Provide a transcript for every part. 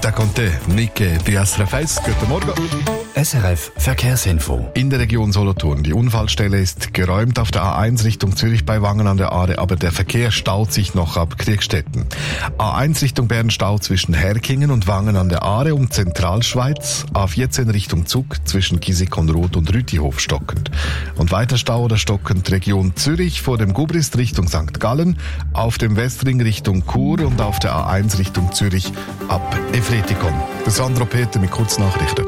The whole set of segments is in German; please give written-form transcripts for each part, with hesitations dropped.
Da Conte, Nicke, die SRF 1. Guten Morgen. SRF Verkehrsinfo. In der Region Solothurn. Die Unfallstelle ist geräumt auf der A1 Richtung Zürich bei Wangen an der Aare, aber der Verkehr staut sich noch ab Kriegstetten. A1 Richtung Bern Stau zwischen Herkingen und Wangen an der Aare um Zentralschweiz. A14 Richtung Zug zwischen Giesikonroth und Rütihof stockend. Und weiter Stau oder stockend Region Zürich vor dem Gubrist Richtung St. Gallen, auf dem Westring Richtung Chur und auf der A1 Richtung Zürich ab Efretikon. Der Sandro Peter mit Kurznachrichten.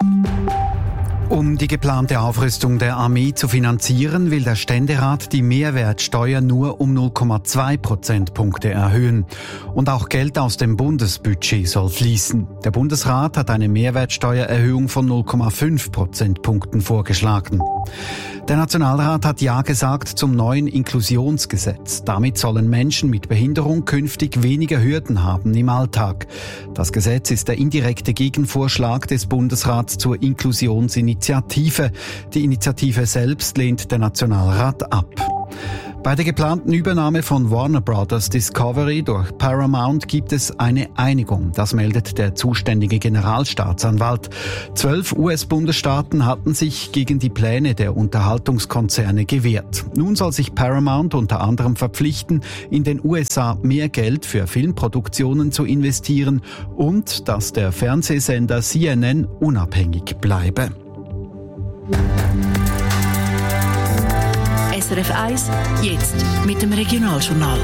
Um die geplante Aufrüstung der Armee zu finanzieren, will der Ständerat die Mehrwertsteuer nur um 0,2 Prozentpunkte erhöhen. Und auch Geld aus dem Bundesbudget soll fließen. Der Bundesrat hat eine Mehrwertsteuererhöhung von 0,5 Prozentpunkten vorgeschlagen. Der Nationalrat hat Ja gesagt zum neuen Inklusionsgesetz. Damit sollen Menschen mit Behinderung künftig weniger Hürden haben im Alltag. Das Gesetz ist der indirekte Gegenvorschlag des Bundesrats zur Inklusionsinitiative. Die Initiative selbst lehnt der Nationalrat ab. Bei der geplanten Übernahme von Warner Bros. Discovery durch Paramount gibt es eine Einigung. Das meldet der zuständige Generalstaatsanwalt. 12 US-Bundesstaaten hatten sich gegen die Pläne der Unterhaltungskonzerne gewehrt. Nun soll sich Paramount unter anderem verpflichten, in den USA mehr Geld für Filmproduktionen zu investieren und dass der Fernsehsender CNN unabhängig bleibe. SRF 1, jetzt mit dem Regionaljournal.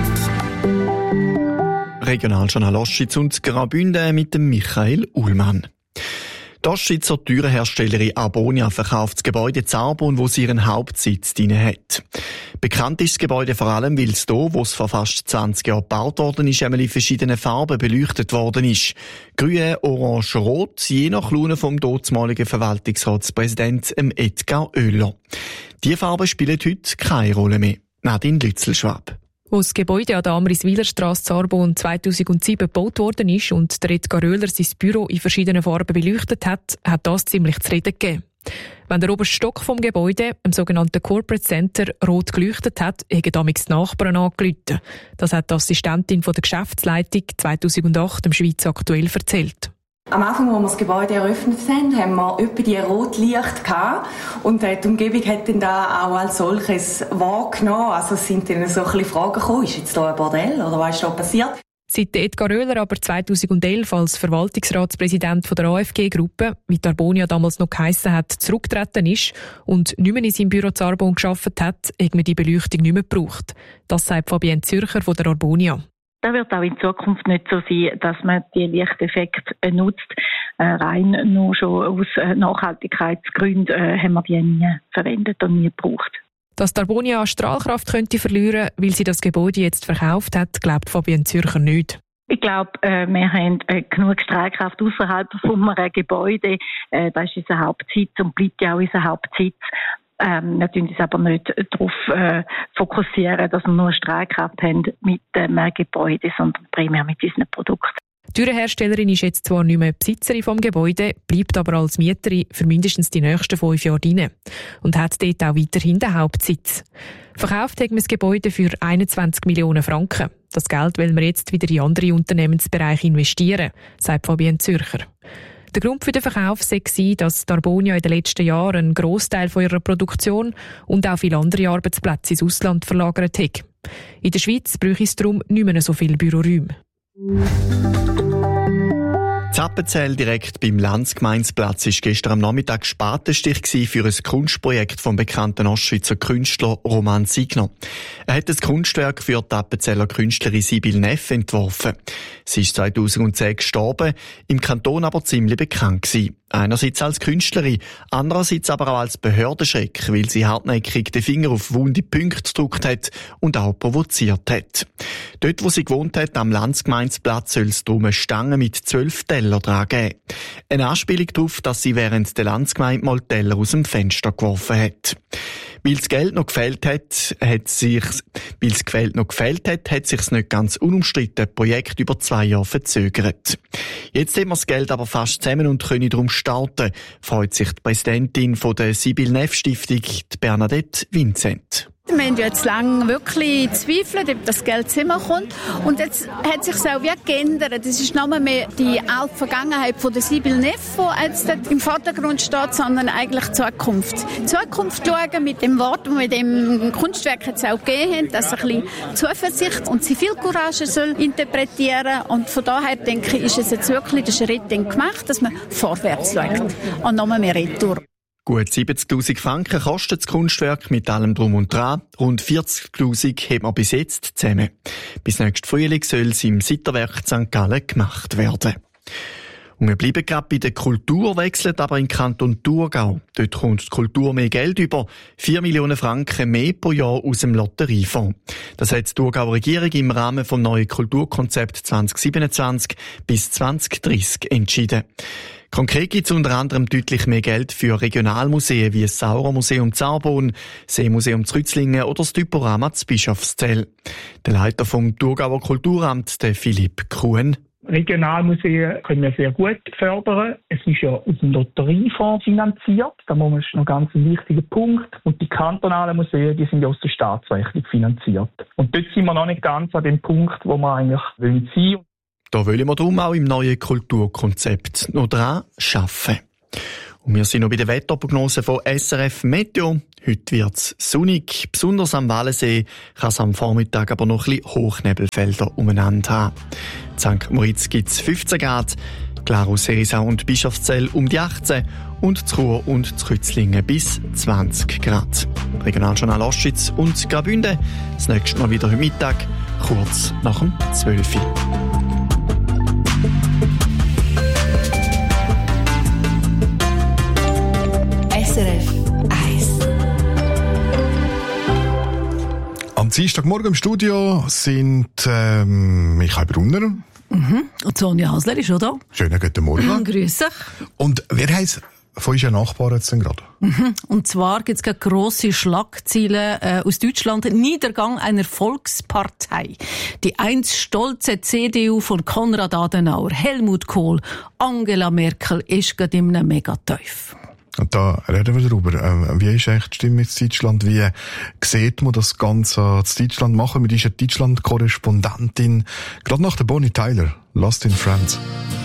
Regionaljournal Ostschweiz und Graubünden mit dem Michael Ullmann. Die Ostschweizer Türenherstellerin Arbonia verkauft das Gebäude in Arbon, wo sie ihren Hauptsitz drin hat. Bekannt ist das Gebäude vor allem, weil es hier, wo es vor fast 20 Jahren gebaut worden ist, einmal in verschiedenen Farben beleuchtet worden ist. Grün, Orange, Rot, je nach Laune vom dortmaligen Verwaltungsratspräsidenten Edgar Oehler. Diese Farben spielen heute keine Rolle mehr. Nadine Lützelschwab. Als das Gebäude an der Amriswilerstrasse in Arbon 2007 gebaut worden ist und der Edgar Oehler sein Büro in verschiedenen Farben beleuchtet hat, hat das ziemlich zu reden gegeben. Wenn der oberste Stock vom Gebäude, im sogenannten Corporate Center, rot geleuchtet hat, haben damals die Nachbarn angerufen. Das hat die Assistentin von der Geschäftsleitung 2008 im Schweiz aktuell erzählt. Am Anfang, als wir das Gebäude eröffnet haben, haben wir etwa die Rotlicht gehabt. Und die Umgebung hat dann da auch als solches wahrgenommen. Also es sind dann so ein bisschen Fragen gekommen, ist jetzt da ein Bordell oder was ist da passiert? Seit Edgar Oehler aber 2011 als Verwaltungsratspräsident der AFG-Gruppe, wie die Arbonia damals noch geheissen hat, zurückgetreten ist und nicht mehr in seinem Büro zu Arbon gearbeitet hat, hat man die Beleuchtung nicht mehr gebraucht. Das sagt Fabienne Zürcher von der Arbonia. Das wird auch in Zukunft nicht so sein, dass man die Lichteffekte nutzt. Rein nur schon aus Nachhaltigkeitsgründen haben wir die nie verwendet und nie gebraucht. Dass die Arbonia an Strahlkraft könnte verlieren, weil sie das Gebäude jetzt verkauft hat, glaubt Fabienne Zürcher nicht. Ich glaube, wir haben genug Strahlkraft außerhalb vom Gebäude. Das ist unser Hauptsitz und bleibt ja auch unser Hauptsitz. Wir tun uns aber nicht darauf fokussieren, dass wir nur Strahlkraft haben mit dem Gebäude, sondern primär mit unseren Produkten. Die Türenherstellerin ist jetzt zwar nicht mehr Besitzerin vom Gebäude, bleibt aber als Mieterin für mindestens die nächsten 5 Jahre drin und hat dort auch weiterhin den Hauptsitz. Verkauft haben wir das Gebäude für 21 Millionen Franken. Das Geld wollen wir jetzt wieder in andere Unternehmensbereiche investieren, sagt Fabienne Zürcher. Der Grund für den Verkauf sei, dass die Arbonia in den letzten Jahren einen Grossteil von ihrer Produktion und auch viele andere Arbeitsplätze ins Ausland verlagert hat. In der Schweiz bräuchte es darum nicht mehr so viele Büroräume. Zappenzell direkt beim Landsgemeinsplatz war gestern am Nachmittag Spatenstich für ein Kunstprojekt vom bekannten Ostschweizer Künstler Roman Signer. Er hat das Kunstwerk für die Appenzeller Künstlerin Sibylle Neff entworfen. Sie ist 2010 gestorben, im Kanton aber ziemlich bekannt gewesen. Einerseits als Künstlerin, andererseits aber auch als Behördenschreck, weil sie hartnäckig den Finger auf wunde Punkte gedrückt hat und auch provoziert hat. Dort, wo sie gewohnt hat, am Landsgemeinsplatz, soll es darum eine Stange mit 12 Teller dran geben. Eine Anspielung darauf, dass sie während der Landsgemeinde mal Teller aus dem Fenster geworfen hat. Weil das Geld noch gefehlt hat, hat sich's nicht ganz unumstritten Projekt über 2 Jahre verzögert. Jetzt haben wir das Geld aber fast zusammen und können darum starten, freut sich die Präsidentin von der Sibylle Neff Stiftung, Bernadette Vincent. Wir haben jetzt lange wirklich gezweifelt, ob das Geld immer kommt. Und jetzt hat sich auch wie geändert. Es ist nicht mehr die alte Vergangenheit von der Sibylle Neff, die jetzt im Vordergrund steht, sondern eigentlich Zukunft. Zukunft schauen mit dem Wort, das wir mit dem Kunstwerk jetzt auch gegeben haben, dass ein bisschen Zuversicht und Zivilcourage soll interpretieren. Und von daher denke ich, ist es jetzt wirklich der Schritt gemacht, dass man vorwärts schaut und nochmal mehr retour. Gut 70'000 Franken kostet das Kunstwerk mit allem Drum und Dran. Rund 40'000 hat man bis jetzt zusammen. Bis nächsten Frühling soll es im Sitterwerk St. Gallen gemacht werden. Und wir bleiben gerade bei der Kultur, wechseln aber in Kanton Thurgau. Dort kommt die Kultur mehr Geld über. 4 Millionen Franken mehr pro Jahr aus dem Lotteriefonds. Das hat die Thurgauer Regierung im Rahmen vom neuen Kulturkonzept 2027 bis 2030 entschieden. Konkret gibt es unter anderem deutlich mehr Geld für Regionalmuseen wie das Sauermuseum Zarbon, Seemuseum Zrützlingen oder das Typorama Bischofszell. Der Leiter vom Thurgauer Kulturamt, der Philipp Kuhn. Regionalmuseen können wir sehr gut fördern. Es ist ja aus dem Lotteriefonds finanziert. Das ist noch ein ganz wichtiger Punkt. Und die kantonalen Museen, die sind ja aus der Staatsrechnung finanziert. Und dort sind wir noch nicht ganz an dem Punkt, wo wir eigentlich sein wollen. Da wollen wir darum auch im neuen Kulturkonzept noch dran arbeiten. Und wir sind noch bei der Wetterprognose von SRF Meteo. Heute wird's sonnig. Besonders am Wallensee kann es am Vormittag aber noch ein bisschen Hochnebelfelder umeinander haben. In St. Moritz gibt's 15 Grad, Glarus, Herisau und Bischofszell um die 18 und Chur und Zrützlingen bis 20 Grad. Regionaljournal Ostschweiz und Graubünden. Das nächste Mal wieder heute Mittag, kurz nach dem 12 Uhr. SRF 1. Am Dienstagmorgen im Studio sind Michael Brunner. Und Sonja Hasler ist schon da. Schönen guten Morgen. Grüß dich. Und wer heisst von unseren Nachbarn jetzt denn gerade? Und zwar gibt es grosse Schlagzeilen aus Deutschland. Niedergang einer Volkspartei. Die einst stolze CDU von Konrad Adenauer, Helmut Kohl, Angela Merkel ist gerade in einem Megatief. Und da reden wir darüber. Wie ist eigentlich die Stimme in Deutschland? Wie sieht man das Ganze in Deutschland machen? Mit dieser Deutschland-Korrespondentin, gerade nach der Bonnie Tyler, Lost in France.